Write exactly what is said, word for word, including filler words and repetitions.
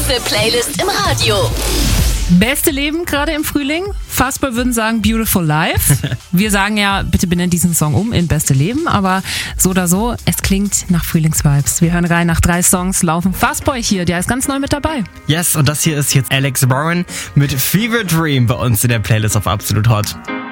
beste Playlist im Radio. Beste Leben gerade im Frühling. Fuzzball würden sagen Beautiful Life. Wir sagen ja, bitte benennt diesen Song um in Beste Leben, aber so oder so, es klingt nach Frühlingsvibes. Wir hören rein, nach drei Songs laufen Fuzzboy hier, der ist ganz neu mit dabei. Yes, und das hier ist jetzt Alex Warren mit Fever Dream bei uns in der Playlist auf Absolut Hot.